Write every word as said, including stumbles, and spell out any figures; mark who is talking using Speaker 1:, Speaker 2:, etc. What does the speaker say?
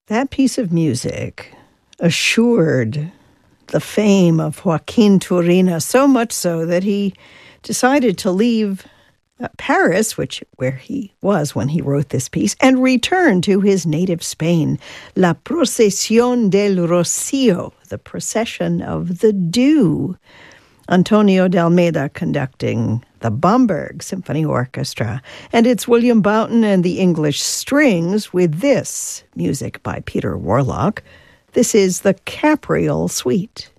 Speaker 1: That piece of music assured the fame of Joaquin Turina, so much so that he decided to leave uh, Paris, which where he was when he wrote this piece, and return to his native Spain. La Procesión del Rocío, the procession of the dew. Antonio de Almeida conducting the Bamberg Symphony Orchestra. And it's William Boughton and the English Strings with this music by Peter Warlock. This is the Capriol Suite.